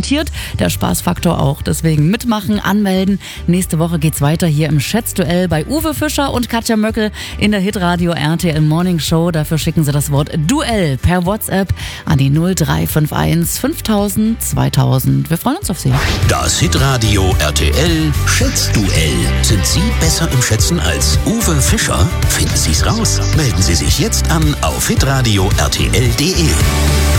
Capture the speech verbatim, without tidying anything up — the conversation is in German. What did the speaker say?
garantiert. Der Spaßfaktor auch. Deswegen mitmachen, anmelden. Nächste Woche geht's weiter hier im Schätzduell bei Uwe Fischer und Katja Möckel in der Hitradio R T L Morning Show. Dafür schicken Sie das Wort Duell per WhatsApp an die null drei fünf eins fünftausend zweitausend. Wir freuen uns auf Sie. Das Hitradio R T L Schätzduell. Sind Sie besser im Schätzen als Uwe Fischer? Finden Sie es raus. Melden Sie sich jetzt an auf hitradio r t l punkt d e.